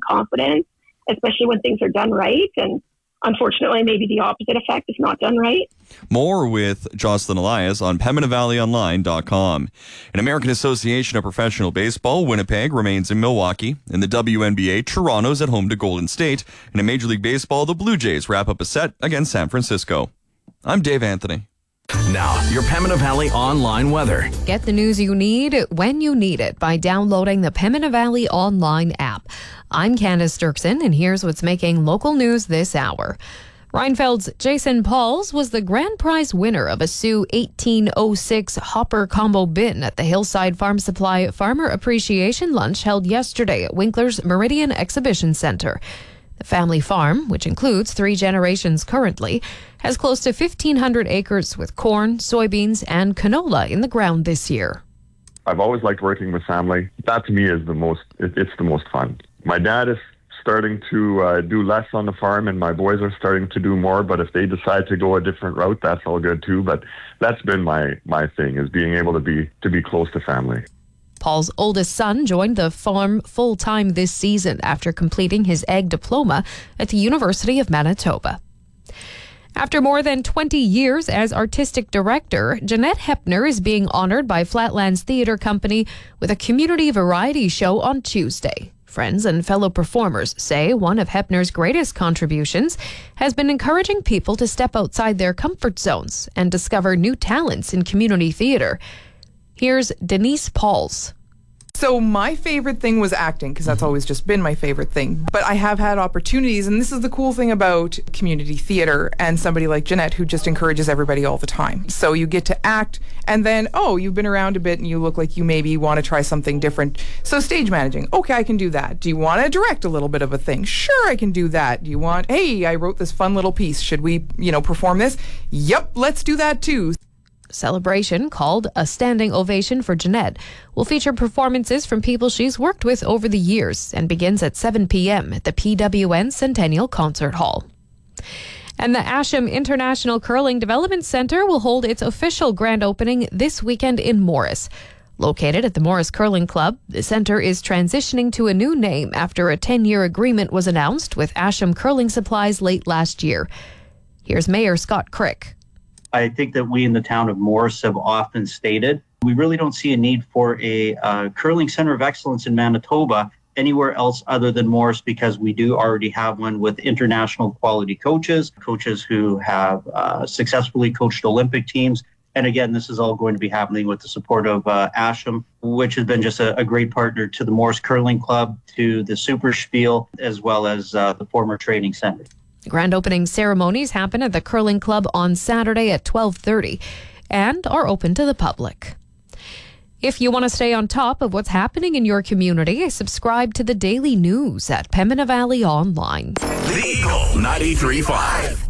confidence, especially when things are done right. And unfortunately, maybe the opposite effect if not done right. More with Jocelyn Elias on PembinaValleyOnline.com. An American Association of Professional Baseball, Winnipeg remains in Milwaukee. In the WNBA, Toronto's at home to Golden State. And in Major League Baseball, the Blue Jays wrap up a set against San Francisco. I'm Dave Anthony. Now, your Pembina Valley online weather. Get the news you need when you need it by downloading the Pembina Valley online app. I'm Candace Dirksen, and here's what's making local news this hour. Rheinfeld's Jason Pauls was the grand prize winner of a Sioux 1806 Hopper Combo Bin at the Hillside Farm Supply Farmer Appreciation Lunch held yesterday at Winkler's Meridian Exhibition Center. The family farm, which includes 3 generations currently, has close to 1,500 acres with corn, soybeans, and canola in the ground this year. I've always liked working with family. That to me is it's the most fun. My dad is starting to do less on the farm, and my boys are starting to do more, but if they decide to go a different route, that's all good too. But that's been my thing, is being able to be close to family. Paul's oldest son joined the farm full-time this season after completing his ag diploma at the University of Manitoba. After more than 20 years as artistic director, Jeanette Hepner is being honored by Flatlands Theatre Company with a community variety show on Tuesday. Friends and fellow performers say one of Hepner's greatest contributions has been encouraging people to step outside their comfort zones and discover new talents in community theatre. Here's Denise Pauls. So my favorite thing was acting, because that's always just been my favorite thing. But I have had opportunities, and this is the cool thing about community theater and somebody like Jeanette, who just encourages everybody all the time. So you get to act, and then, you've been around a bit and you look like you maybe want to try something different. So stage managing, okay, I can do that. Do you want to direct a little bit of a thing? Sure, I can do that. Do you want, hey, I wrote this fun little piece. Should we, perform this? Yep, let's do that too. Celebration, called A Standing Ovation for Jeanette, will feature performances from people she's worked with over the years and begins at 7 p.m. at the PWN Centennial Concert Hall. And the Asham International Curling Development Centre will hold its official grand opening this weekend in Morris. Located at the Morris Curling Club, the centre is transitioning to a new name after a 10-year agreement was announced with Asham Curling Supplies late last year. Here's Mayor Scott Crick. I think that we in the town of Morris have often stated we really don't see a need for a curling center of excellence in Manitoba anywhere else other than Morris, because we do already have one with international quality coaches who have successfully coached Olympic teams. And again, this is all going to be happening with the support of Asham, which has been just a great partner to the Morris Curling Club, to the Super Spiel, as well as the former training center. The grand opening ceremonies happen at the Curling Club on Saturday at 12:30 and are open to the public. If you want to stay on top of what's happening in your community, subscribe to the daily news at Pembina Valley Online. The Eagle 93.5.